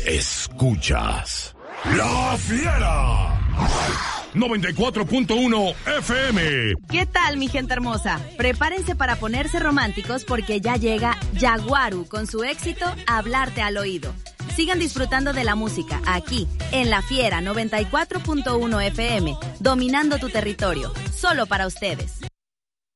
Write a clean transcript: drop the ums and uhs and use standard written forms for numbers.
Escuchas La Fiera 94.1 FM. ¿Qué tal, mi gente hermosa? Prepárense para ponerse románticos porque ya llega Yaguaru con su éxito Hablarte al Oído. Sigan disfrutando de la música aquí, en La Fiera 94.1 FM, dominando tu territorio, solo para ustedes.